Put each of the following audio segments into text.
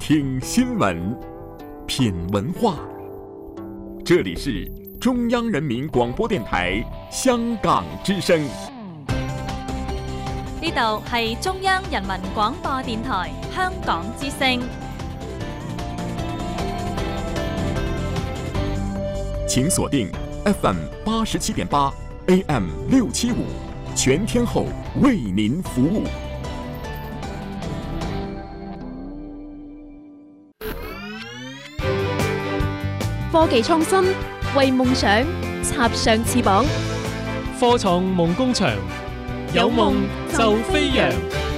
听新闻，品文化。这里是中央人民廣播電台香港之聲。 呢度係中央人民廣播電台香港之聲。 請鎖定 FM 87.8 AM 675，全天候為您服務。 科技創新，為夢想插上翅膀。 科創夢工場，有夢就飛揚。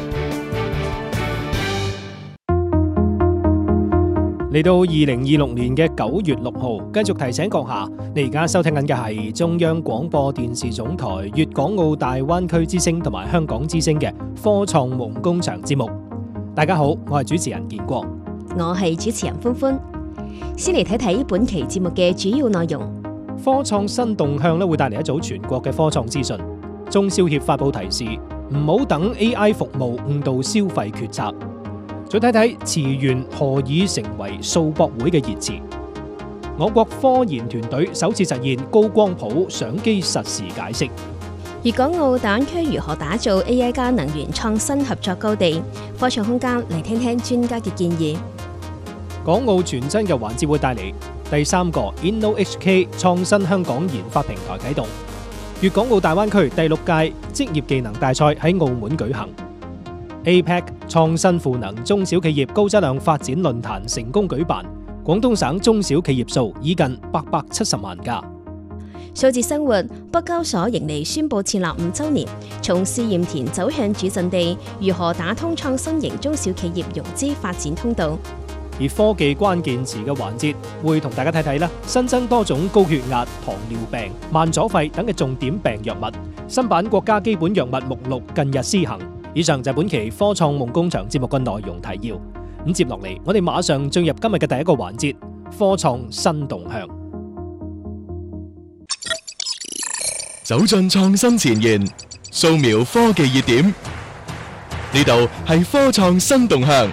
嚟到2026年嘅9月6號，繼續提醒閣下，你而家收聽緊嘅係中央廣播電視總台粵港澳大灣區之聲同埋香港之聲嘅科創夢工場節目。大家好，我係主持人建國， 我係主持人歡歡。先嚟睇睇本期節目嘅主要內容。 科創新動向會帶嚟一組全國嘅科創資訊。中消協發布提示，唔好等 AI 服務誤導消費決策。再睇睇慈園何以成為數博會嘅熱詞。我國科研團隊首次實現高光譜相機實時解釋。 粵港澳大灣區如何打造 AI 加能源創新合作高地？科創空間嚟聽聽專家嘅建議。 港澳全新嘅環節會帶嚟第3個 InnoHK 創新香港研發平台啟動。粵港澳大灣區第6屆職業技能大賽喺澳門舉行。APEC 創新賦能中小企業高質量發展論壇成功舉辦，廣東省中小企業數已近870萬家。 數字生活，北交所迎嚟宣布設立5週年，從試驗田走向主陣地，如何打通創新型中小企業融資發展通道？ 而科技關鍵詞嘅環節會同大家睇睇啦，新增多種高血壓、糖尿病、慢阻肺等嘅重點病藥物，新版國家基本藥物目錄近日施行。以上就係本期科創夢工場節目嘅內容提要。咁接落嚟，我哋馬上進入今日嘅第一個環節——科創新動向。 走進創新前沿，掃描科技熱點，呢度係科創新動向。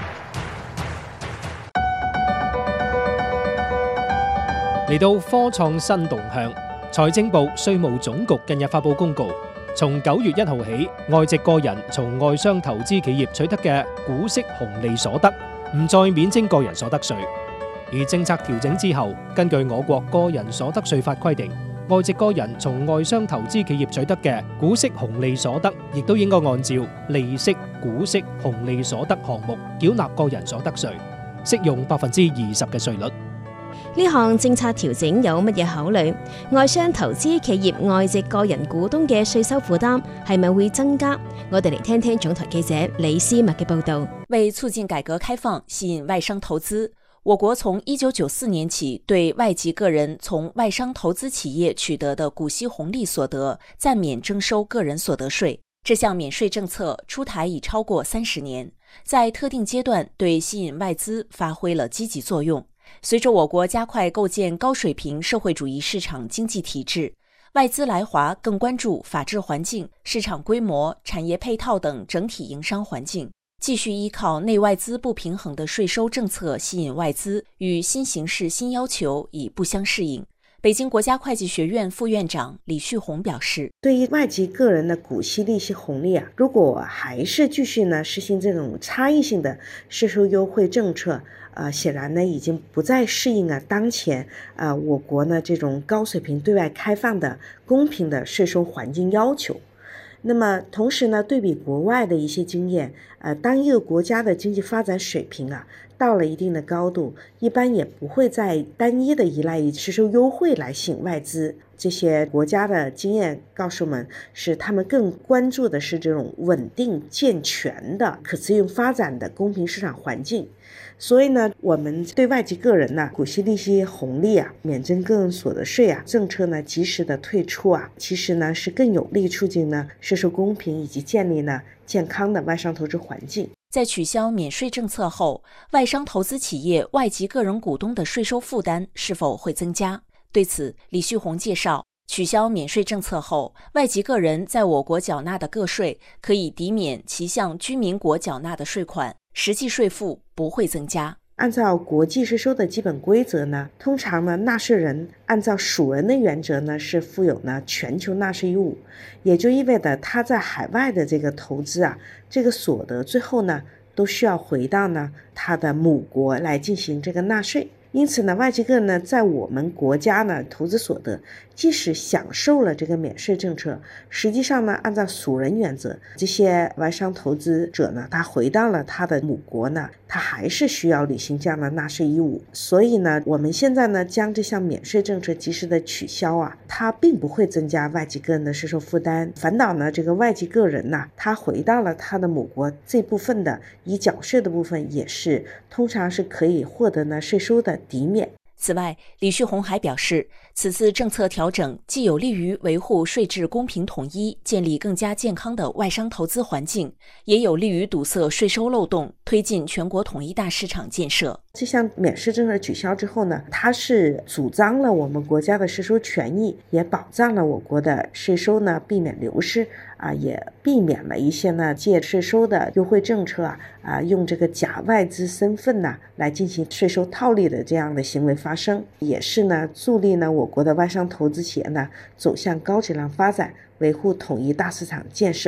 嚟到科創新動向，財政部、稅務總局近日發布公告，從9月1號起，外籍個人從外商投資企業取得嘅股息紅利所得，唔再免徵個人所得稅。而政策調整之後，根據我國個人所得稅法規定，外籍個人從外商投資企業取得嘅股息紅利所得，亦都應該按照利息、股息、紅利所得項目繳納個人所得稅，適用20%嘅稅率。 呢項政策調整有乜嘢考慮？外商投資企業外籍個人股東嘅稅收負擔係咪會增加？我哋嚟聽聽總台記者李思密嘅報道。 為促進改革開放，吸引外商投資，我國從1994年起對外籍個人從外商投資企業取得的股息紅利所得暫免徵收個人所得稅。這項免稅政策出台已超過30年，在特定階段對吸引外資發揮了積極作用。隨着我國加快構建高水平社會主義市場經濟體制，外資來華更關注法治環境、市場規模、產業配套等整體營商環境，繼續依靠內外資不平衡的稅收政策吸引外資，與新形勢新要求已不相適應。北京國家會計學院副院長李旭紅表示， 對於外籍個人的股息利息紅利如果還是繼續實行這種差異性的稅收優惠政策，顯然已經不再適應當前我國這種高水平對外開放的公平的稅收環境要求。那麼同時對比國外的一些經驗，當一個國家的經濟發展水平到了一定的高度，一般也不會再單一的依賴於稅收優惠來吸引外資。這些國家的經驗告訴我們，是他們更關注的是這種穩定健全的可持續發展的公平市場環境。所以我們對外籍個人股息利息紅利免徵個人所得稅政策及時的退出其實是更有利促進稅收公平以及建立健康的外商投資環境。 在取消免稅政策後，外商投資企業外籍個人股東的稅收負擔是否會增加？對此，李旭紅介紹，取消免稅政策後，外籍個人在我國繳納的個稅可以抵免其向居民國繳納的稅款，實際稅負不會增加。 按照國際稅收的基本規則呢，通常呢納稅人按照屬人的原則呢是負有呢全球納稅義務，也就意味着他在海外的這個投資啊，這個所得最後呢都需要回到呢他的母國來進行這個納稅。因此呢，外籍個人呢在我們國家呢投資所得，即使享受了這個免稅政策，實際上呢按照屬人原則，這些外商投資者呢，他回到了他的母國呢，他還是需要履行這樣的納稅義務。所以呢，我們現在呢將這項免稅政策及時的取消啊，它並不會增加外籍個人的稅收負擔，反倒呢這個外籍個人呢，他回到了他的母國，這部分的已繳稅的部分也是通常是可以獲得呢稅收的抵免。 此外，李旭紅還表示，此次政策調整既有利於維護稅制公平統一，建立更加健康的外商投資環境，也有利於堵塞稅收漏洞，推進全國統一大市場建設。 這項免稅政策取消之後呢，它是主張了我們國家的稅收權益，也保障了我國的稅收呢避免流失啊，也避免了一些呢借稅收的優惠政策啊，用這個假外資身份呢來進行稅收套利的這樣的行為發生，也是呢助力呢我國的外商投資企業呢走向高質量發展，維護統一大市場建設。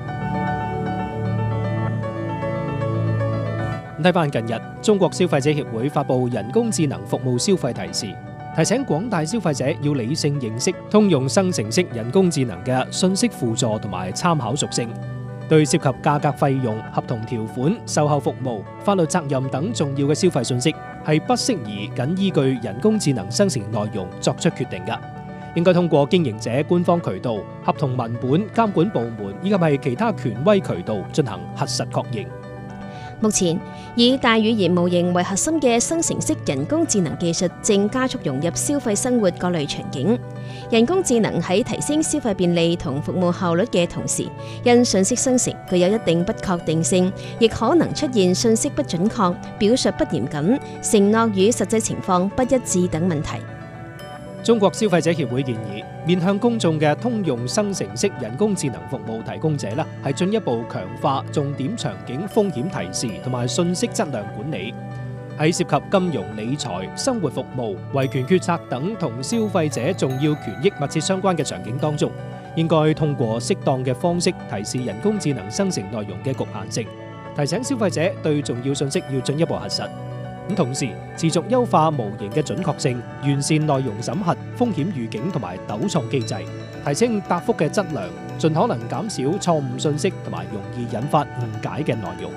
睇翻近日，中國消費者協會發布人工智能服務消費提示，提醒廣大消費者要理性認識通用生成式人工智能嘅信息輔助同埋參考屬性，對涉及價格費用、合同條款、售後服務、法律責任等重要嘅消費信息，係不適宜僅依據人工智能生成內容作出決定嘅，應該通過經營者官方渠道、合同文本、監管部門以及係其他權威渠道進行核實確認。 目前以大語言模型為核心嘅生成式人工智能技術正加速融入消費生活各類場景。人工智能喺提升消費便利同服務效率嘅同時，因信息生成具有一定不確定性，亦可能出現信息不準確、表述不嚴謹、承諾與實際情況不一致等問題。 中國消費者協會建議，面向公眾嘅通用生成式人工智能服務提供者呢，係進一步強化重點場景風險提示同埋信息質量管理。喺涉及金融理財、生活服務、維權決策等同消費者重要權益密切相關嘅場景當中，應該通過適當嘅方式提示人工智能生成內容嘅局限性，提醒消費者對重要信息要進一步核實。同時持續優化模型嘅準確性，完善內容審核、風險預警同埋糾錯機制，提升答覆嘅質量，盡可能減少錯誤信息同埋容易引發誤解嘅內容。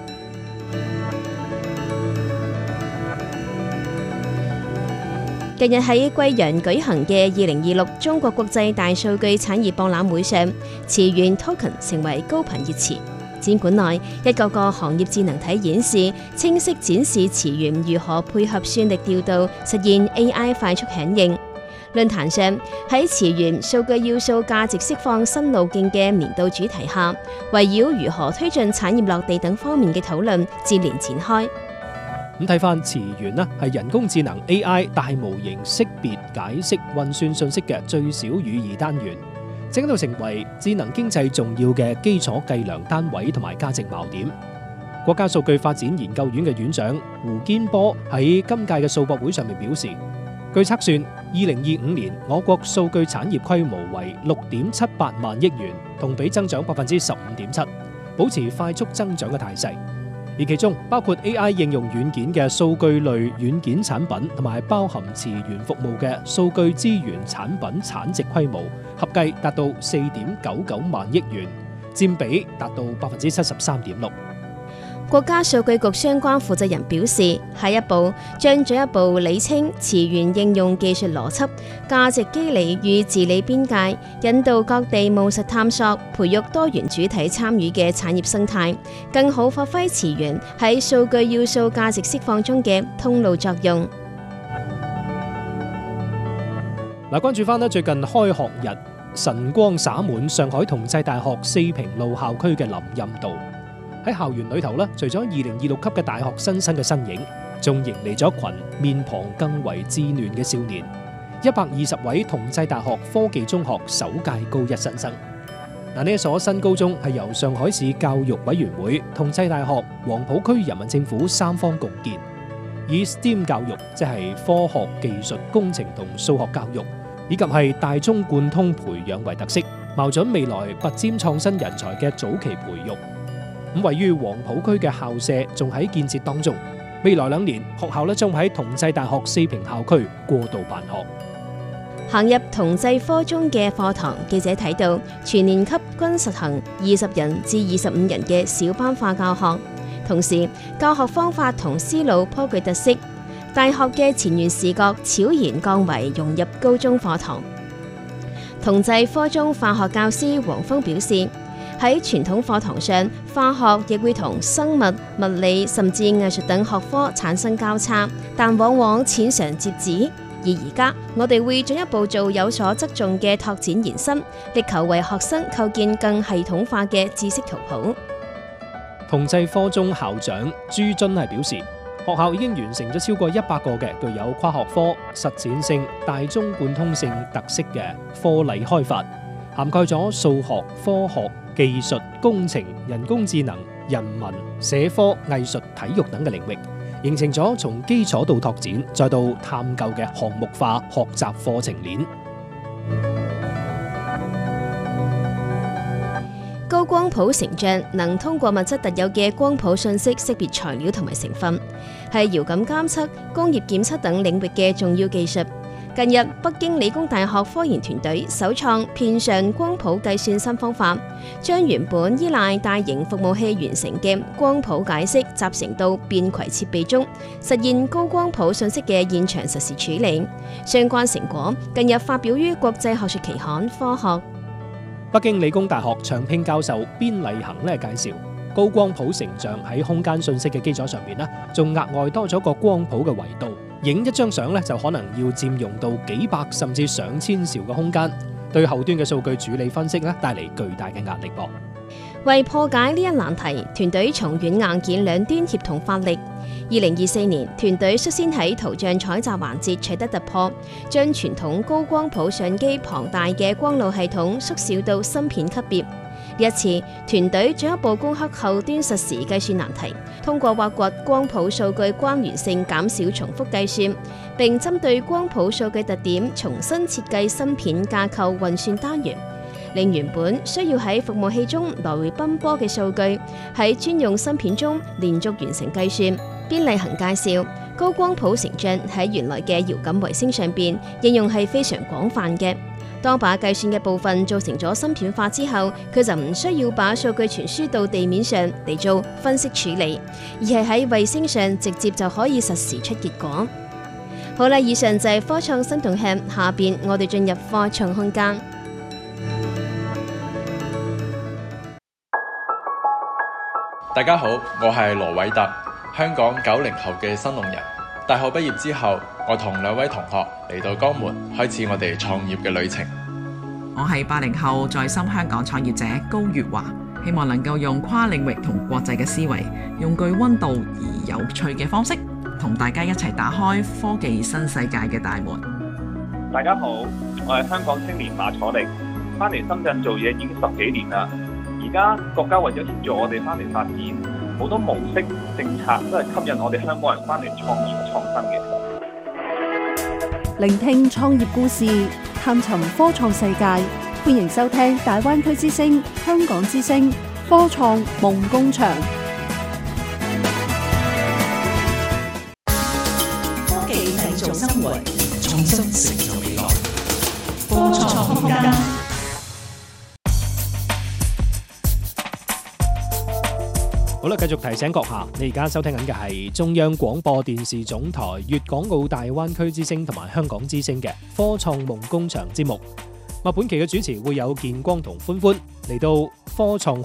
近日喺貴陽舉行嘅2026中國國際大數據產業博覽會上，詞源 Token 成為高頻熱詞。展館內一個個行業智能體演示，清晰展示詞源如何配合算力調度，實現 AI 快速響應。論壇上喺詞源數據要素價值釋放新路徑嘅年度主題下，圍繞如何推進產業落地等方面嘅討論接連展開。 咁睇翻詞源呢，係人工智能 AI 大模型識別、解釋、運算信息嘅最小語義單元，正喺度成為智能經濟重要嘅基礎計量單位同埋價值錨點。國家數據發展研究院嘅院長胡堅波喺今屆嘅數博會上面表示，據測算，2025年我國數據產業規模為6.78萬億元，同比增長15.7%，保持快速增長嘅態勢。而其中包括 AI 應用軟件嘅數據類軟件產品，同埋包含詞源服務嘅數據資源產品產值規模，合計達到4.99萬億元，佔比達到73.6%。 國家數據局相關負責人表示，下一步將進一步理清詞源應用技術邏輯、價值機理與治理邊界，引導各地務實探索，培育多元主體參與嘅產業生態，更好發揮詞源喺數據要素價值釋放中嘅通路作用。 關注翻最近開學日，晨光灑滿上海同濟大學四平路校區嘅林蔭道。喺校園裏頭咧，除咗2026級嘅大學新生嘅身影，仲迎嚟咗一群面龐更為稚嫩嘅少年，120位同濟大學科技中學首屆高一新生。呢一所新高中係由上海市教育委員會、同濟大學、黃浦區人民政府三方共建， 以 STEM 教育，即係科學、技術、工程同數學教育，以及係大中貫通培養為特色，瞄準未來拔尖創新人才嘅早期培育。咁位於黃埔區嘅校舍仲喺建設當中，未來2年學校咧將喺同濟大學4坪校區過渡辦學。 行入同濟科中嘅課堂，記者睇到全年級均實行20人至25人嘅小班化教學，同時教學方法同思路頗具特色。大學嘅前沿視覺悄然降為融入高中課堂。同濟科中化學教師黃峰表示，喺傳統課堂上，化學亦會同生物、物理甚至藝術等學科產生交叉，但往往淺嘗輒止。而家我哋會進一步做有所側重嘅拓展延伸，力求為學生構建更系統化嘅知識圖譜。 同濟科中校長朱津係表示，學校已經完成咗超過100個嘅具有跨學科、實踐性、大中貫通性特色嘅課例開發，涵蓋咗數學、科學、技術、工程、人工智能、人文、社科、藝術、體育等嘅領域，形成咗從基礎到拓展再到探究嘅項目化學習課程鏈。 高光譜成像能通過物質特有嘅光譜信息識別材料同埋成分，係遙感監測、工業檢測等領域嘅重要技術。近日，北京理工大學科研團隊首創片上光譜計算新方法，將原本依賴大型服務器完成嘅光譜解析集成到便攜設備中，實現高光譜信息嘅現場實時處理。相關成果近日發表於國際學術期刊《科學》。 北京理工大學長聘教授邊麗恒咧介紹，高光譜成像喺空間信息嘅基礎上面咧，仲額外多咗個光譜嘅維度，影一張相咧就可能要佔用到幾百甚至上千兆嘅空間，對後端嘅數據處理分析咧帶嚟巨大嘅壓力噃。 為破解呢一難題，團隊從軟硬件兩端協同發力。2024年，團隊率先喺圖像採集環節取得突破，將傳統高光譜相機龐大嘅光路系統縮小到芯片級別。呢一次，團隊進一步攻克後端實時計算難題，通過挖掘光譜數據關聯性，減少重複計算，並針對光譜數據特點重新設計芯片架構運算單元，令原本需要喺服務器中來回奔波嘅數據喺專用芯片中連續完成計算。邊麗恒介紹，高光譜成像喺原來嘅遙感衛星上邊應用係非常廣泛嘅。當把計算嘅部分做成咗芯片化之後，佢就唔需要把數據傳輸到地面上嚟做分析處理，而係喺衛星上直接就可以實時出結果。好啦，以上就係科創新動向，下邊我哋進入科創空間。 大家好，我係羅偉特，香港90後嘅新農人。大學畢業之後，我同2位同學嚟到江門，開始我哋創業嘅旅程。 我係80後在深香港創業者高月華，希望能夠用跨領域同國際嘅思維，用具溫度而有趣嘅方式，同大家一齊打開科技新世界嘅大門。 大家好，我係香港青年馬楚力，翻嚟深圳做嘢已經10幾年啦。而家國家為咗協助我哋翻嚟發展，好多模式政策都係吸引我哋香港人翻嚟創業創新嘅。 聆聽創業故事，探尋科創世界，歡迎收聽大灣區之聲、香港之聲科創夢工場。 科技製造生活，創新成就未來。科創空間。 好啦，繼續提醒閣下，你而家收聽緊嘅係中央廣播電視總台粵港澳大灣區之聲同埋香港之聲嘅科創夢工場節目。本期嘅主持會有建光同歡歡嚟到科創